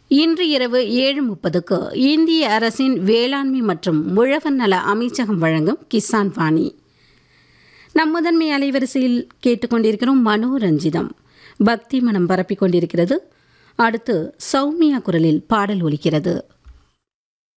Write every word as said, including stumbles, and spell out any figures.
இன்று இரவு ஏழு முப்பதுக்கு இந்திய அரசின் வேளாண்மை மற்றும் உழவர் நல அமைச்சகம் வழங்கும் கிசான் வாணி. நம் முதன்மை அலைவரிசையில் கேட்டுக்கொண்டிருக்கிறோம் மனோரஞ்சிதம். பக்தி மனம் பரப்பிக் கொண்டிருக்கிறது. அடுத்து சௌமியா குரலில் பாடல் ஒலிக்கிறது.